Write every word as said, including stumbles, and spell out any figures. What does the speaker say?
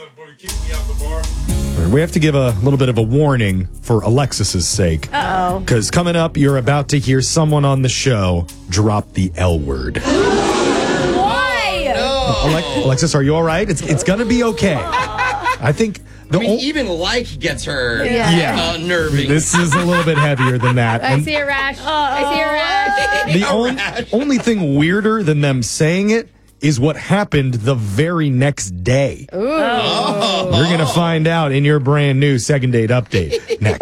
We have to give a little bit of a warning for Alexis's sake. Uh-oh. Because coming up, you're about to hear someone on the show drop the L word. Why? Oh, no. Ale- Alexis, are you all right? It's it's going to be okay. I think... The I mean, o- even like gets her Yeah. Yeah. unnerving. This is a little bit heavier than that. I And see a rash. I see a rash. the A on- rash. only thing weirder than them saying it is what happened the very next day. Ooh. You're going to find out in your brand new second date update next.